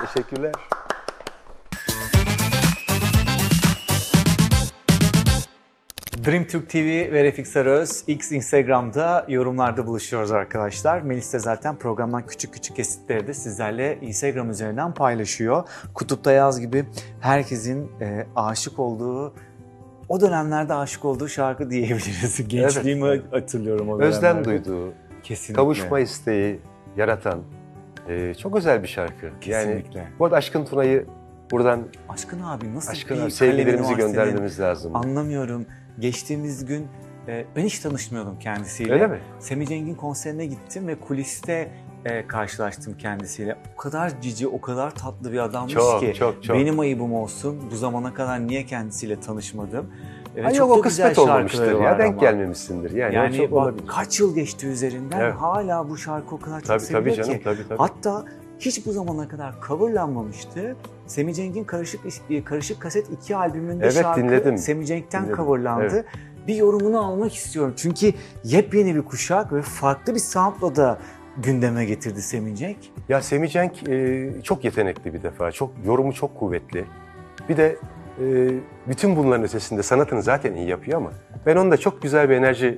Teşekkürler. Dream Türk TV ve Refik Sarıöz X Instagram'da yorumlarda buluşuyoruz arkadaşlar. Melis de zaten programdan küçük küçük kesitleri de sizlerle Instagram üzerinden paylaşıyor. Kutupta Yaz gibi herkesin aşık olduğu, o dönemlerde aşık olduğu şarkı diyebiliriz. Gençliğimi hatırlıyorum o dönemlerde. Özlem duyduğu, kesinlikle. kavuşma isteği yaratan çok özel bir şarkı. Kesinlikle. Yani bu arada Aşkın Tuna'yı buradan Aşkın abi nasıl Aşkın sevgilerimizi göndermemiz lazım. Anlamıyorum. Geçtiğimiz gün ben hiç tanışmıyordum kendisiyle. Öyle mi? Semih Cenk'in konserine gittim ve kuliste karşılaştım kendisiyle. O kadar cici, o kadar tatlı bir adammış ki. Çok. Benim ayıbım olsun. Bu zamana kadar niye kendisiyle tanışmadım? Ay yok, o kısmet olmamıştır ya, denk gelmemişsindir. Yani çok bak, kaç yıl geçti üzerinden, evet. Hala bu şarkı o kadar çok seviliyor ki. Tabii. Hatta hiç bu zamana kadar coverlanmamıştı. Semih Cenk'in Karışık Kaset 2 albümünde şarkı dinledim. Semih Cenk'ten coverlandı. Evet. Bir yorumunu almak istiyorum. Çünkü yepyeni bir kuşak ve farklı bir soundla da gündeme getirdi Semih Cenk. Ya Semih Cenk çok yetenekli bir defa. Yorumu çok kuvvetli. Bir de bütün bunların ötesinde sanatını zaten iyi yapıyor ama ben ondan çok güzel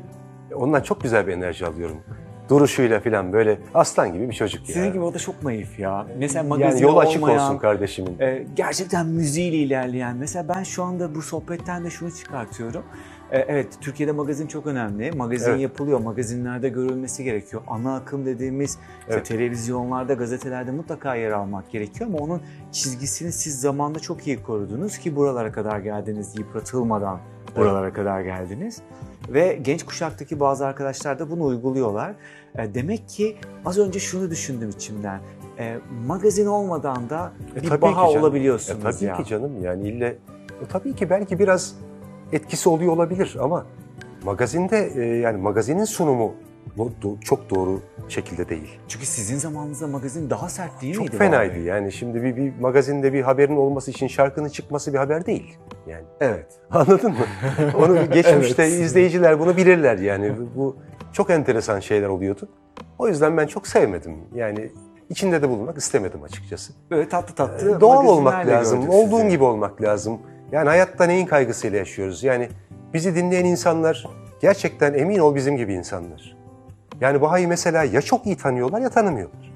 bir enerji alıyorum. Duruşuyla falan böyle aslan gibi bir çocuk ya. Sizin gibi o da çok naif ya. Mesela magazin yani yol açık olsun kardeşimin. Gerçekten müziğiyle ilerleyen. Mesela ben şu anda bu sohbetten de şunu çıkartıyorum. Evet, Türkiye'de magazin çok önemli. Magazin yapılıyor, magazinlerde görülmesi gerekiyor. Ana akım dediğimiz işte televizyonlarda, gazetelerde mutlaka yer almak gerekiyor ama onun çizgisini siz zamanla çok iyi korudunuz ki buralara kadar geldiniz, yıpratılmadan buralara kadar geldiniz. Ve genç kuşaktaki bazı arkadaşlar da bunu uyguluyorlar. Demek ki az önce şunu düşündüm içimden. Magazin olmadan da bir baha olabiliyorsunuz tabii ki canım, yani tabii ki belki biraz etkisi oluyor olabilir ama magazinde yani magazinin sunumu çok doğru şekilde değil. Çünkü sizin zamanınızda magazin daha sert değil miydi? Çok fenaydı yani. Şimdi bir magazinde bir haberin olması için şarkının çıkması bir haber değil. Yani. Evet. Anladın mı? Onu geçmişte izleyiciler bunu bilirler yani. Bu çok enteresan şeyler oluyordu. O yüzden ben çok sevmedim. Yani içinde de bulunmak istemedim açıkçası. Böyle tatlı doğal olmak lazım. Olduğun gibi olmak lazım. Yani hayatta neyin kaygısıyla yaşıyoruz? Yani bizi dinleyen insanlar gerçekten emin ol bizim gibi insanlar. Yani Baha'yı mesela ya çok iyi tanıyorlar ya tanımıyorlar.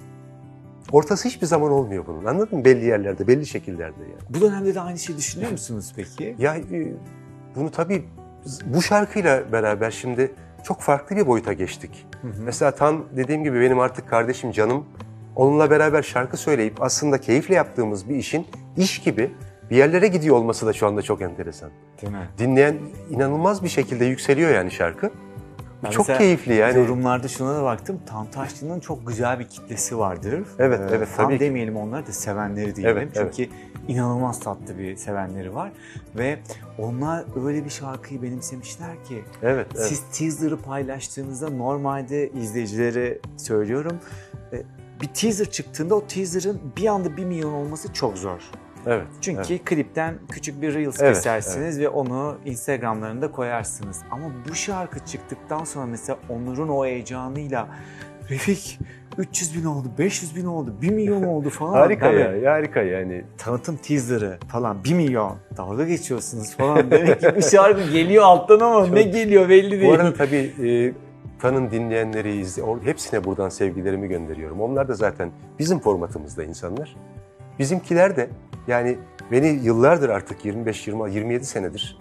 Ortası hiçbir zaman olmuyor bunun. Anladın mı? Belli yerlerde, belli şekillerde yani. Bu dönemde de aynı şeyi düşünüyor musunuz peki? Ya bunu tabii bu şarkıyla beraber şimdi çok farklı bir boyuta geçtik. Mesela dediğim gibi benim artık kardeşim, canım. Onunla beraber şarkı söyleyip aslında keyifle yaptığımız bir işin iş gibi bir yerlere gidiyor olması da şu anda çok enteresan. Değil mi? Dinleyen inanılmaz bir şekilde yükseliyor yani şarkı. Çok keyifli yani. Yorumlarda şuna da baktım. Tantaşlı'nın çok güzel bir kitlesi vardır. Evet, fan tabii demeyelim, onları da sevenleri diyelim. Çünkü inanılmaz tatlı bir sevenleri var. Ve onlar öyle bir şarkıyı benimsemişler ki. Siz teaser'ı paylaştığınızda normalde izleyicilere söylüyorum. Bir teaser çıktığında o teaser'ın bir anda 1 milyon olması çok zor. Çünkü klipten küçük bir Reels kesersiniz ve onu Instagram'larında koyarsınız. Ama bu şarkı çıktıktan sonra mesela Onur'un o heyecanıyla Refik 300 bin oldu, 500 bin oldu, 1 milyon oldu falan. Harika ya, harika yani. Tanıtım teaser'ı falan 1 milyon. Dalga geçiyorsunuz falan. Demek ki bu şarkı geliyor alttan ama ne geliyor belli değil. Bu arada tabii Tan'ın dinleyenleri, hepsine buradan sevgilerimi gönderiyorum. Onlar da zaten bizim formatımızda insanlar. Bizimkiler de yani beni yıllardır artık 27 senedir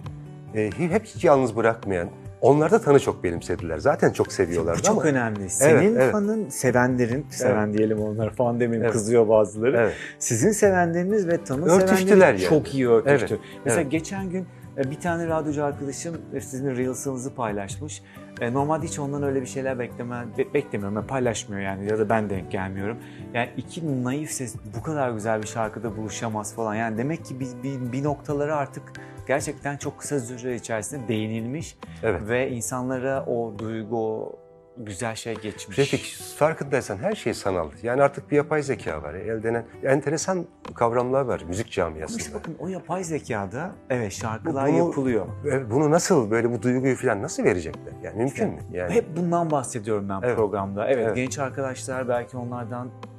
hep hiç yalnız bırakmayan, onlar da Tan'ı çok benimsediler. Zaten çok seviyorlardı ama. Bu çok önemli. Senin fanın, sevenlerin, seven diyelim onlar, fan demeyin kızıyor bazıları. Sizin sevenleriniz ve Tan'ın sevenleri çok iyi örtüştü. Mesela geçen gün bir tane radyocu arkadaşım sizin Reels'ınızı paylaşmış. Normalde hiç ondan öyle bir şeyler beklemiyorum. Ben paylaşmıyor yani ya da ben denk gelmiyorum. Yani iki naif ses bu kadar güzel bir şarkıda buluşamaz falan. Yani demek ki bir noktaları artık gerçekten çok kısa süre içerisinde değinilmiş ve insanlara o duygu, o güzel şey geçmiş. Refik, farkındaysan her şey sanal. Yani artık bir yapay zeka var. Elde enteresan kavramlar var müzik camiasında. İşte bakın o yapay zekada şarkılar yapılıyor. Bunu nasıl, böyle bu duyguyu falan nasıl verecekler? Yani mümkün mü? Yani. Hep bundan bahsediyorum ben programda. Evet, genç arkadaşlar belki onlardan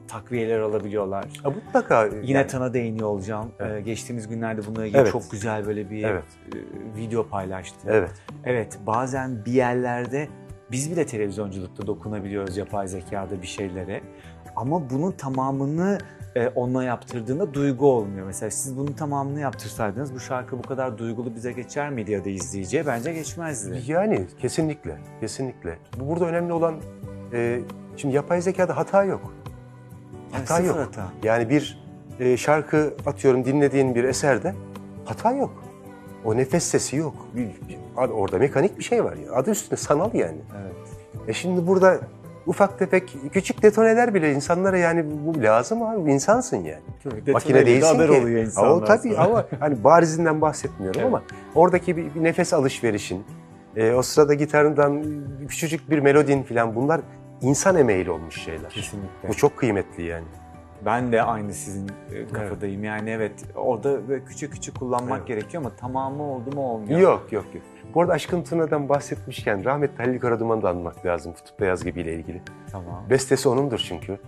takviyeler alabiliyorlar. Mutlaka. Yine Tan'a değiniyor olacağım. Evet. Geçtiğimiz günlerde bununla ilgili çok güzel böyle bir video paylaştı. Evet, bazen bir yerlerde biz bile televizyonculukta dokunabiliyoruz yapay zekada bir şeylere. Ama bunun tamamını onunla yaptırdığında duygu olmuyor. Mesela siz bunun tamamını yaptırsaydınız bu şarkı bu kadar duygulu bize geçer miydi ya da izleyiciye? Bence geçmezdi. Yani kesinlikle, kesinlikle. Burada önemli olan, şimdi yapay zekada hata yok. Hata yok. Hata. Yani bir şarkı atıyorum dinlediğin bir eserde hata yok. O nefes sesi yok. Orada mekanik bir şey var. Adı üstünde sanal yani. Evet. Şimdi burada ufak tefek küçük detoneler bile insanlara yani bu lazım abi. İnsansın yani. Makine değilsin ki. Oluyor insanlar. O tabii ama hani barizinden bahsetmiyorum ama oradaki bir nefes alışverişin, o sırada gitarından küçücük bir melodin falan bunlar insan emeğiyle olmuş şeyler. Kesinlikle. Bu çok kıymetli yani. Ben de aynı sizin kafadayım. Yani evet orada böyle küçük küçük kullanmak gerekiyor ama tamamı oldu mu olmuyor. Yok. Bu arada Aşkın Tuna'dan bahsetmişken rahmetli Halil Karaduman'ı da anmak lazım Kutup Beyaz Gibi ile ilgili. Tamam. Bestesi onundur çünkü.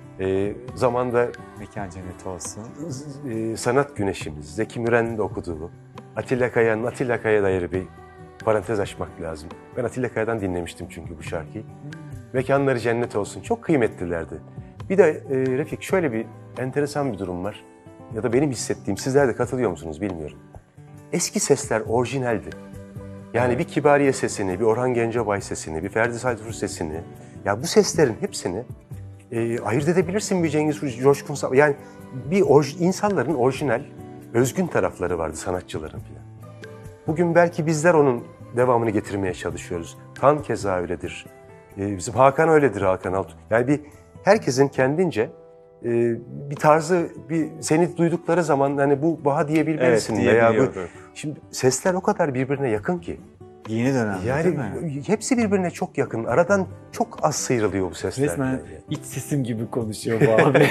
Zamanda mekan cenneti olsun. Sanat Güneşimiz, Zeki Müren'in de okuduğu Atilla Kaya'ya dair bir parantez açmak lazım. Ben Atilla Kaya'dan dinlemiştim çünkü bu şarkıyı. Mekanları cennet olsun. Çok kıymetlilerdi. Bir de Refik şöyle bir enteresan bir durum var. Ya da benim hissettiğim, sizler de katılıyor musunuz bilmiyorum. Eski sesler orijinaldi. Yani bir Kibariye sesini, bir Orhan Gencebay sesini, bir Ferdi Tayfur sesini, ya bu seslerin hepsini ayırt edebilirsin bir Cengiz Coşkun. Yani insanların orijinal, özgün tarafları vardı sanatçıların falan. Bugün belki bizler onun devamını getirmeye çalışıyoruz. Tan keza öyledir. Bizim Hakan öyledir, Hakan Altun. Yani herkesin kendince bir tarzı, seni duydukları zaman hani bu Baha diyebilmelisin veya bu. Şimdi sesler o kadar birbirine yakın ki. Yeni dönemde yani, değil mi? Hepsi birbirine çok yakın. Aradan çok az sıyrılıyor bu sesler. Resmen iç sesim gibi konuşuyor bu abi.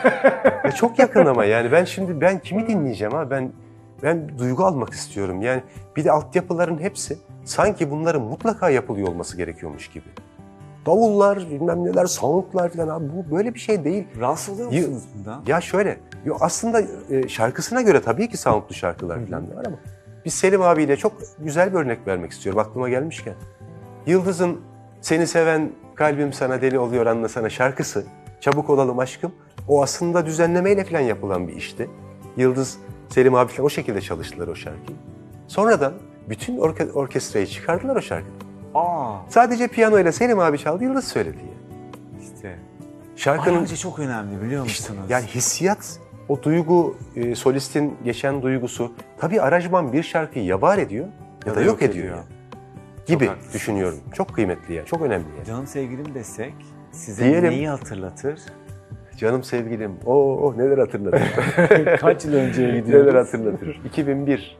Çok yakın ama yani ben kimi dinleyeceğim ha? Ben duygu almak istiyorum. Yani bir de altyapıların hepsi sanki bunların mutlaka yapılıyor olması gerekiyormuş gibi. Davullar, bilmem neler, soundlar falan abi bu böyle bir şey değil. Rahatsız oluyor musunuz bundan? Ya şöyle, aslında şarkısına göre tabii ki soundlu şarkılar falan da var ama biz Selim abiyle çok güzel bir örnek vermek istiyorum aklıma gelmişken. Yıldız'ın Seni Seven Kalbim Sana Deli Oluyor Anlasana şarkısı, Çabuk Olalım Aşkım, o aslında düzenlemeyle falan yapılan bir işti. Yıldız, Selim abi falan o şekilde çalıştılar o şarkıyı. Sonradan bütün orkestrayı çıkardılar o şarkıda. Sadece piyano ile Selim abi çaldı, Yıldız söyledi yani. İşte. Şarkının Ayrıca çok önemli biliyor musunuz? Yani hissiyat, o duygu, solistin geçen duygusu. Tabii aranjman bir şarkıyı ya var ediyor ya da yok ediyor. Yani. Gibi düşünüyorum. Çok kıymetli yani, çok önemli yani. Canım sevgilim desek size neyi hatırlatır? Canım sevgilim, neler hatırlatır. Kaç yıl önceye gidiyoruz? Neler hatırlatır. 2001.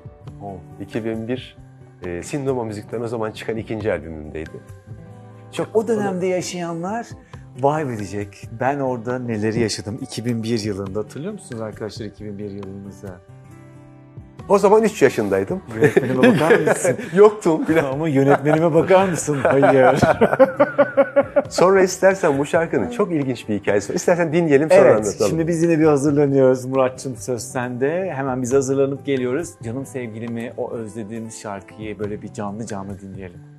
2001. Sindoma Müzik'ten o zaman çıkan 2. albümümdeydi. O dönemde yaşayanlar vay edecek. Ben orada neleri yaşadım 2001 yılında. Hatırlıyor musunuz arkadaşlar 2001 yılınızı? O zaman 3 yaşındaydım. Yönetmenime bakar mısın? Yoktum. Ama yönetmenime bakar mısın? Hayır. Sonra istersen bu şarkının çok ilginç bir hikayesi var. İstersen dinleyelim sonra anlatalım. Evet, şimdi biz yine bir hazırlanıyoruz. Muratçım söz sende. Hemen biz hazırlanıp geliyoruz. Canım sevgilimi, o özlediğimiz şarkıyı böyle bir canlı canlı dinleyelim.